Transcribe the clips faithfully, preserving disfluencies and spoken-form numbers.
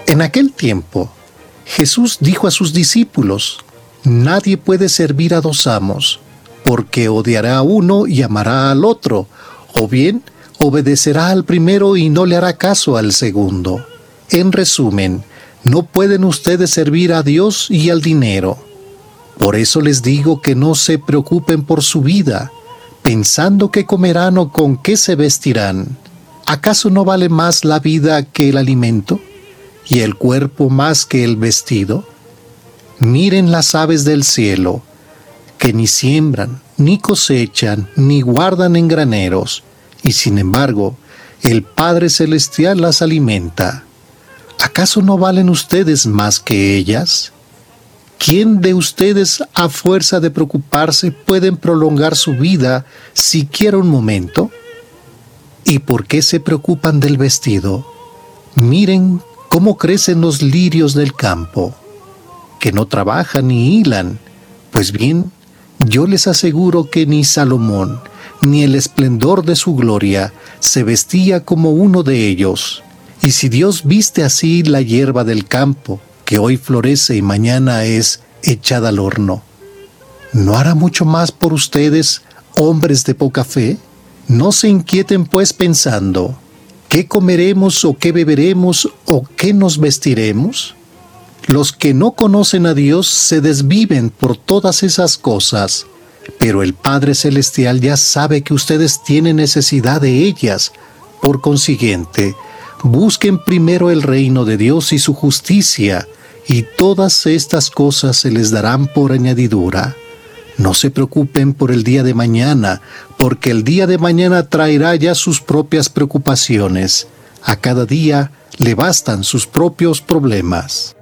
En aquel tiempo, Jesús dijo a sus discípulos: nadie puede servir a dos amos, porque odiará a uno y amará al otro, o bien obedecerá al primero y no le hará caso al segundo. En resumen, no pueden ustedes servir a Dios y al dinero. Por eso les digo que no se preocupen por su vida, pensando qué comerán o con qué se vestirán. ¿Acaso no vale más la vida que el alimento, y el cuerpo más que el vestido? Miren las aves del cielo, que ni siembran, ni cosechan, ni guardan en graneros, y sin embargo, el Padre Celestial las alimenta. ¿Acaso no valen ustedes más que ellas? ¿Quién de ustedes, a fuerza de preocuparse, pueden prolongar su vida siquiera un momento? ¿Y por qué se preocupan del vestido? Miren cómo crecen los lirios del campo, que no trabajan ni hilan. Pues bien, yo les aseguro que ni Salomón, ni el esplendor de su gloria, se vestía como uno de ellos. Y si Dios viste así la hierba del campo, que hoy florece y mañana es echada al horno, ¿no hará mucho más por ustedes, hombres de poca fe? No se inquieten pues pensando: ¿qué comeremos o qué beberemos o qué nos vestiremos? Los que no conocen a Dios se desviven por todas esas cosas, pero el Padre Celestial ya sabe que ustedes tienen necesidad de ellas. Por consiguiente, busquen primero el reino de Dios y su justicia, y todas estas cosas se les darán por añadidura. No se preocupen por el día de mañana, porque el día de mañana traerá ya sus propias preocupaciones. A cada día le bastan sus propios problemas.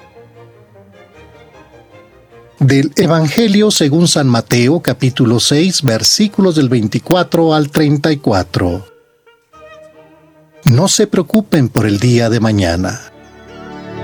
Del Evangelio según San Mateo, capítulo seis, versículos del veinticuatro al treinta y cuatro. No se preocupen por el día de mañana.